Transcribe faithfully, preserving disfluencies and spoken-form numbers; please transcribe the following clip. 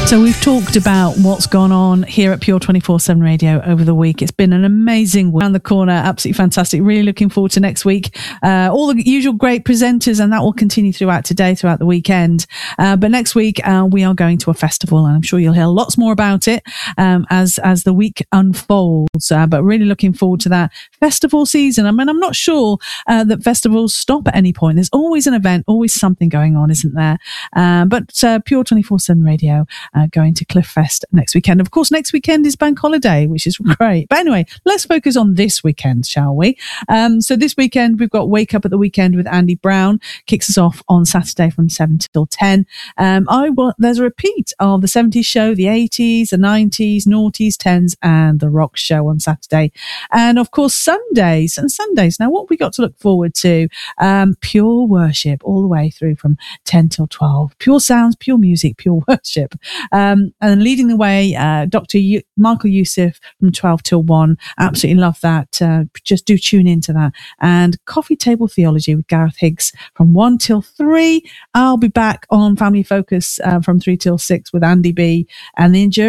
So we've talked about what's gone on here at Pure twenty-four seven Radio over the week. It's been an amazing week. Around the corner, absolutely fantastic. Really looking forward to next week. Uh, all the usual great presenters, and that will continue throughout today, throughout the weekend. Uh, but next week, uh, we are going to a festival, and I'm sure you'll hear lots more about it um, as as the week unfolds. Uh, but really looking forward to that festival season. I mean, I'm not sure uh, that festivals stop at any point. There's always an event, always something going on, isn't there? Uh, but uh, Pure twenty-four seven Radio uh, going to Cliff Fest next weekend. Of course, next weekend is Bank Holiday, which is great. But anyway, let's focus on this weekend, shall we? Um, so this weekend, we've got Wake Up at the Weekend with Andy Brown. Kicks us off on Saturday from seven till ten. Um, I will, there's a repeat of the seventies show, the eighties, the nineties, noughties, tens, and the rock show on Saturday. And of course, Sundays and Sundays. Now, what have we got to look forward to? Um, pure worship all the way through from ten till twelve. Pure sounds, pure music, pure worship. Um, and leading the way, uh, Doctor U- Michael Youssef from twelve till one. Absolutely love that. Uh, just do tune into that. And Coffee Table Theology with Gareth Higgs from one till three. I'll be back on Family Focus uh, from three till six with Andy B and the Endurance